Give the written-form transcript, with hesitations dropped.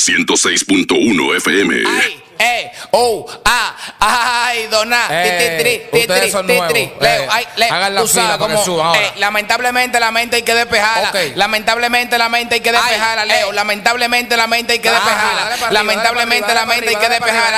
106.1 FM. Ay, dona, ustedes son nuevos. Leo, hagan la tú fila sabes para que cómo, suban ahora. lamentablemente la mente hay que despejarla. Okay. Lamentablemente la mente hay que despejarla, Leo. Lamentablemente la mente hay que despejarla. Lamentablemente la mente hay que despejarla.